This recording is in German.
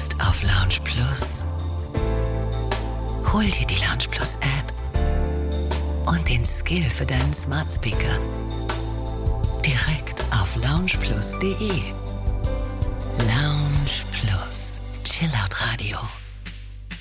jetzt auf Lounge Plus. Hol dir die Lounge Plus App und den Skill für deinen Smart Speaker. Direkt auf loungeplus.de. Lounge Plus. Chillout Radio.